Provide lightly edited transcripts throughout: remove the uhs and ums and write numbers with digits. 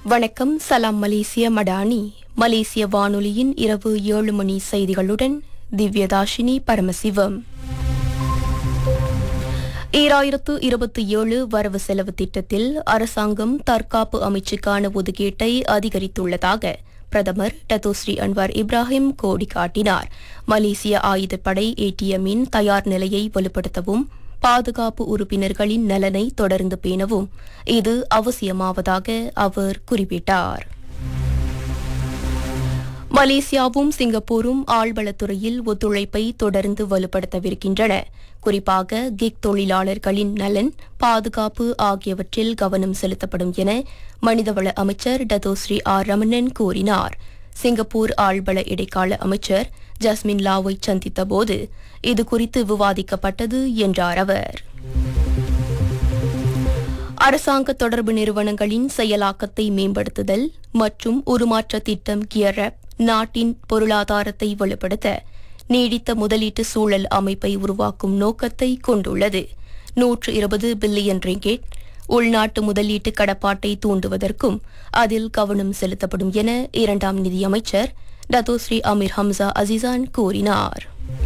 வணக்கம். சலாம் மலேசிய மடானி. மலேசிய வானொலியின் இரவு 7 மணி செய்திகளுடன் திவ்யதாஷினி பரமசிவம். 2027 வரவு செலவு திட்டத்தில் அரசாங்கம் தற்காப்பு அமைச்சுக்கான ஒதுக்கீட்டை அதிகரித்துள்ளதாக பிரதமர் டத்தோஸ்ரீ அன்வார் இப்ராஹிம் கோடி காட்டினார். மலேசிய ஆயுதப்படை ஏடிஎம்மின் தயார் நிலையை வலுப்படுத்தவும் பாதுகாப்பு உறுப்பினர்களின் நலனை தொடர்ந்து பேணவும் இது அவசியமாவதாக அவர் குறிப்பிட்டார். மலேசியாவும் சிங்கப்பூரும் ஆழ்வளத்துறையில் ஒத்துழைப்பை தொடர்ந்து வலுப்படுத்தவிருக்கின்றன. குறிப்பாக கிக் தொழிலாளர்களின் நலன், பாதுகாப்பு ஆகியவற்றில் கவனம் செலுத்தப்படும் என மனிதவள அமைச்சர் டத்தோஸ்ரீ ஆர் ரமணன் கூறினார். சிங்கப்பூர் ஆழ்வள இடைக்கால அமைச்சர் ஜஸ்மின் லாவை சந்தித்தபோது இதுகுறித்து விவாதிக்கப்பட்டது என்றார் அவர். அரசாங்க தொடர்பு நிறுவனங்களின் செயலாக்கத்தை மேம்படுத்துதல் மற்றும் உருமாற்ற திட்டம் கியர்அப் நாட்டின் பொருளாதாரத்தை வலுப்படுத்த நீடித்த முதலீட்டு சூழல் அமைப்பை உருவாக்கும் நோக்கத்தை கொண்டுள்ளது. 120 பில்லியன் ரிங்கெட் உள்நாட்டு முதலீட்டு கடப்பாட்டை தூண்டுவதற்கும் அதில் கவனம் செலுத்தப்படும் என இரண்டாம் நிதியமைச்சர் டத்தோஸ்ரீ அமீர் ஹம்சா அசிசான் கூறினார்.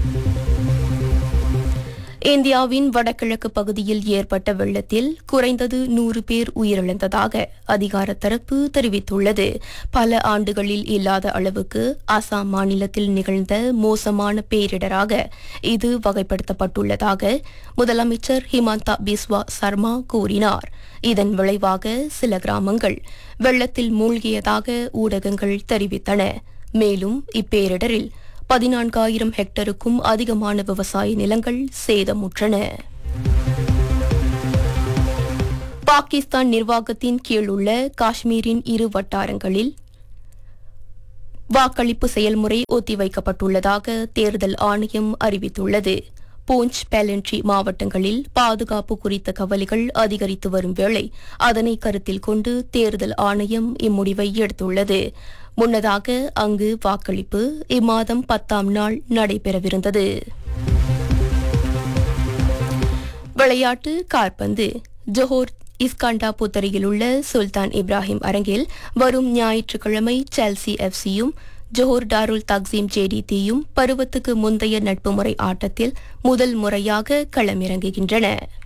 இந்தியாவின் வடகிழக்கு பகுதியில் ஏற்பட்ட வெள்ளத்தில் குறைந்தது 100 பேர் உயிரிழந்ததாக அதிகார தரப்பு தெரிவித்துள்ளது. பல ஆண்டுகளில் இல்லாத அளவுக்கு அசாம் மாநிலத்தில் நிகழ்ந்த மோசமான பேரிடராக இது வகைப்படுத்தப்பட்டுள்ளதாக முதலமைச்சர் ஹிமந்தா பிஸ்வா சர்மா கூறினார். இதன் விளைவாக சில கிராமங்கள் வெள்ளத்தில் மூழ்கியதாக ஊடகங்கள் தெரிவித்தன. மேலும் இப்பேரிடரில் 14,000 ஹெக்டருக்கும் அதிகமான விவசாய நிலங்கள் சேதமுற்றன. பாகிஸ்தான் நிர்வாகத்தின் கீழ் உள்ள காஷ்மீரின் இரு வட்டாரங்களில் வாக்களிப்பு செயல்முறை ஒத்திவைக்கப்பட்டுள்ளதாக தேர்தல் ஆணையம் அறிவித்துள்ளது. பூஞ்ச், பெலன்ட்ரி மாவட்டங்களில் பாதுகாப்பு குறித்த கவலைகள் அதிகரித்து வரும் வேளை அதனை கருத்தில் கொண்டு தேர்தல் ஆணையம் இம்முடிவை எடுத்துள்ளது. முன்னதாக அங்கு வாக்களிப்பு இம்மாதம் 10ஆம் நாள் நடைபெறவிருந்தது. விளையாட்டு கால்பந்து. ஜோஹர் இஸ்காண்டா புத்தரியில் உள்ள சுல்தான் இப்ராஹிம் அரங்கில் வரும் ஞாயிற்றுக்கிழமை செல்சி எஃப்சியும் ஜோஹர் டாருல் தக்சீம் ஜேடிடியும் பருவத்துக்கு முந்தைய நட்பு முறை ஆட்டத்தில் முதல் முறையாக களமிறங்குகின்றன.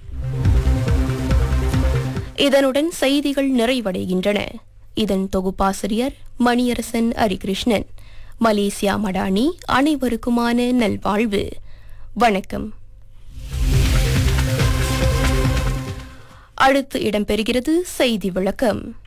இதனுடன் செய்திகள் நிறைவடைகின்றன. இதன் தொகுப்பாசிரியர் மணியரசன் ஹரிகிருஷ்ணன். மலேசியா மடானி அனைவருக்குமான நல்வாழ்வு. வணக்கம். அடுத்து இடம்பெறுகிறது செய்தி விளக்கம்.